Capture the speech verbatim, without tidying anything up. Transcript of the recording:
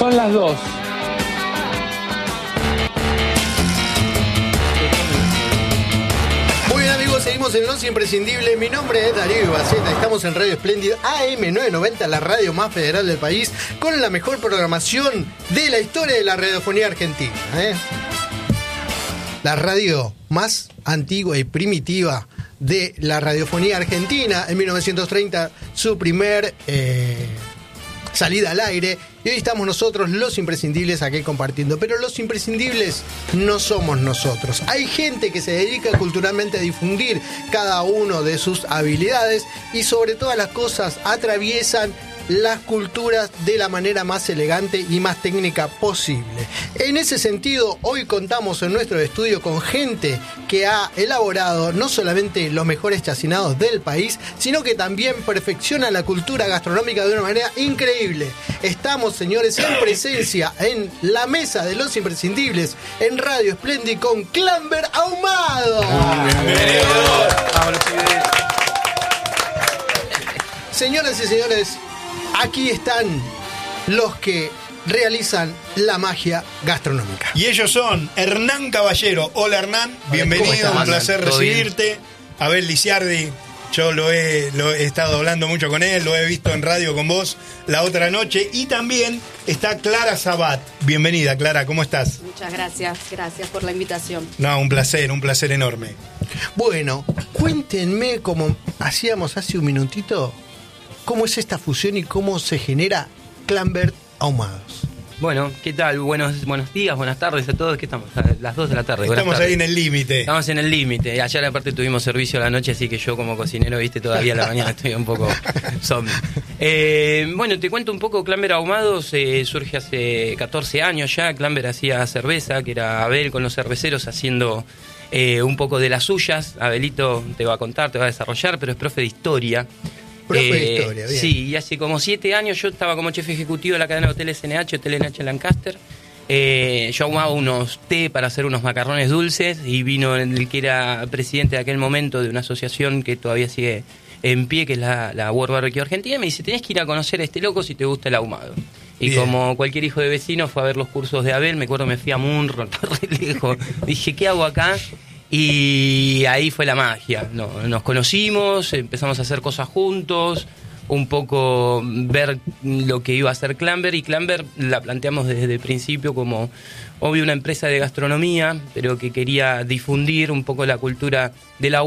Son las dos. Muy bien, amigos, seguimos en Los Imprescindibles. Mi nombre es Darío Ibaceta. Estamos en Radio Espléndida A M novecientos noventa, la radio más federal del país, con la mejor programación de la historia de la radiofonía argentina, ¿eh? La radio más antigua y primitiva de la radiofonía argentina. En mil novecientos treinta, su primer eh, salida al aire. Y hoy estamos nosotros, Los Imprescindibles, aquí compartiendo. Pero Los Imprescindibles no somos nosotros. Hay gente que se dedica culturalmente a difundir cada uno de sus habilidades y sobre todas las cosas atraviesan las culturas de la manera más elegante y más técnica posible. En ese sentido, hoy contamos en nuestro estudio con gente que ha elaborado no solamente los mejores chacinados del país, sino que también perfecciona la cultura gastronómica de una manera increíble. Estamos, señores, en presencia en la mesa de Los Imprescindibles en Radio Espléndida con Clamber Ahumado. Bienvenido. Señoras y señores, aquí están los que realizan la magia gastronómica. Y ellos son Hernán Caballero. Hola, Hernán, bienvenido, un placer recibirte. Abel Lisiardi, yo lo he, lo he estado hablando mucho con él, lo he visto en radio con vos la otra noche. Y también está Clara Sabat. Bienvenida, Clara, ¿cómo estás? Muchas gracias, gracias por la invitación. No, un placer, un placer enorme. Bueno, cuéntenme, como hacíamos hace un minutito, ¿cómo es esta fusión y cómo se genera Clamber Ahumados? Bueno, ¿qué tal? Buenos, buenos días, buenas tardes a todos. ¿Qué estamos? A las dos de la tarde. Estamos ahí en el límite. Estamos en el límite. Ayer aparte tuvimos servicio a la noche, así que yo como cocinero, viste, todavía a la mañana estoy un poco zombie. Eh, bueno, te cuento un poco. Clamber Ahumados eh, surge hace catorce años ya. Clamber hacía cerveza, que era Abel con los cerveceros haciendo eh, un poco de las suyas. Abelito te va a contar, te va a desarrollar, pero es profe de historia. Profe de Eh, historia, bien. Sí, y hace como siete años yo estaba como chef ejecutivo de la cadena de hoteles N H, Hotel N H Lancaster. Eh, yo ahumaba unos té para hacer unos macarrones dulces y vino el que era presidente de aquel momento de una asociación que todavía sigue en pie, que es la, la World Barbecue Argentina, y me dice, tenés que ir a conocer a este loco si te gusta el ahumado. Y bien, como cualquier hijo de vecino fue a ver los cursos de Abel, me acuerdo me fui a Munro, re lejos, dije, ¿qué hago acá? Y ahí fue la magia. No, nos conocimos, empezamos a hacer cosas juntos, un poco ver lo que iba a hacer Clamber, y Clamber la planteamos desde el principio como, obvio, una empresa de gastronomía, pero que quería difundir un poco la cultura de la